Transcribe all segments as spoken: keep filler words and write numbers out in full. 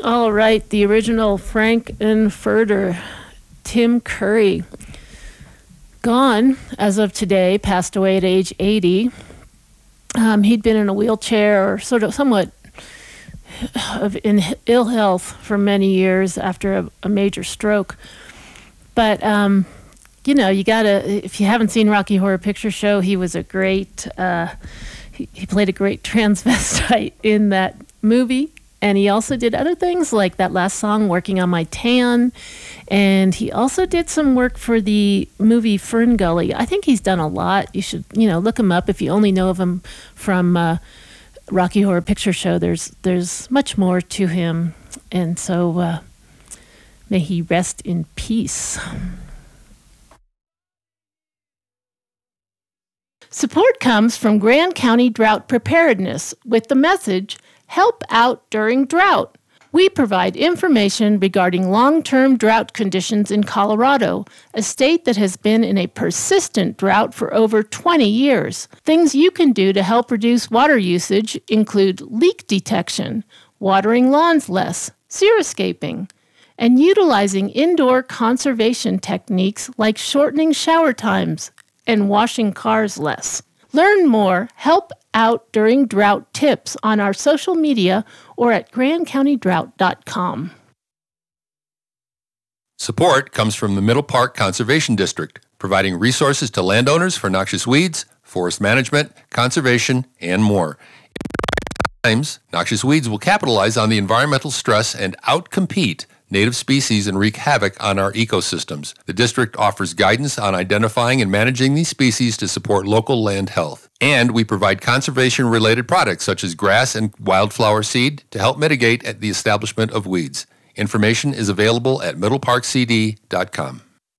All right, the original Frank-N-Furter, Tim Curry, gone as of today, passed away at age eighty. Um, he'd been in a wheelchair or sort of somewhat of in ill health for many years after a, a major stroke. But, um, you know, you gotta, if you haven't seen Rocky Horror Picture Show, he was a great, uh, he, he played a great transvestite in that movie. And he also did other things like that last song, Working on My Tan. And he also did some work for the movie Fern Gully. I think he's done a lot. You should, you know, look him up if you only know of him from uh, Rocky Horror Picture Show. There's there's much more to him. And so uh, may he rest in peace. Support comes from Grand County Drought Preparedness with the message, Help Out During Drought. We provide information regarding long-term drought conditions in Colorado, a state that has been in a persistent drought for over twenty years. Things you can do to help reduce water usage include leak detection, watering lawns less, xeriscaping, and utilizing indoor conservation techniques like shortening shower times and washing cars less. Learn more, help out during drought tips on our social media or at grand county drought dot com. Support comes from the Middle Park Conservation District, providing resources to landowners for noxious weeds, forest management, conservation, and more. In times, noxious weeds will capitalize on the environmental stress and outcompete native species and wreak havoc on our ecosystems. The district offers guidance on identifying and managing these species to support local land health. And we provide conservation-related products such as grass and wildflower seed to help mitigate the establishment of weeds. Information is available at middle park c d dot com.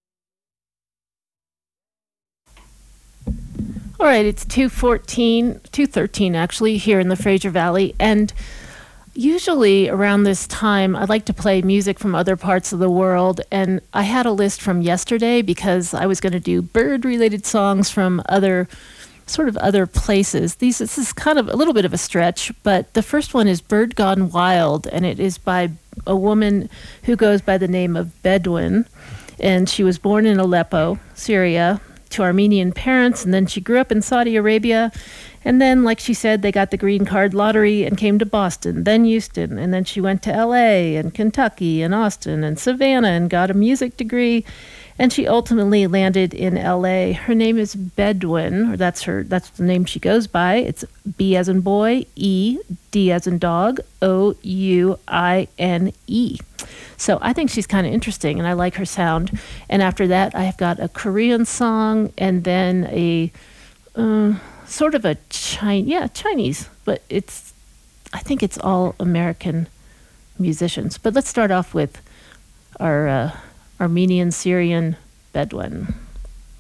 All right, it's two fourteen, two thirteen actually, here in the Fraser Valley, and usually around this time, I like to play music from other parts of the world, and I had a list from yesterday because I was going to do bird-related songs from other, sort of other places. These, this is kind of a little bit of a stretch, but the first one is Bird Gone Wild, and it is by a woman who goes by the name of Bedouin, and she was born in Aleppo, Syria, to Armenian parents, and then she grew up in Saudi Arabia. And then, like she said, they got the green card lottery and came to Boston, then Houston, and then she went to L A and Kentucky and Austin and Savannah and got a music degree, and she ultimately landed in L A. Her name is Bedouin, or that's her that's the name she goes by. It's B as in boy, E, D as in dog, O U I N E. So I think she's kind of interesting, and I like her sound. And after that, I've got a Korean song, and then a uh, sort of a Chinese, yeah, Chinese, but it's, I think it's all American musicians. But let's start off with our uh, Armenian Syrian Bedouin.